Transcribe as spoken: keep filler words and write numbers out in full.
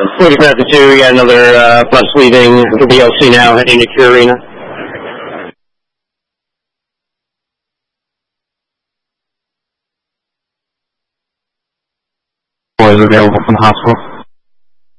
forty past the two, we got another uh, bus leaving for B L C now, heading to Q Arena. Boys available from the hospital.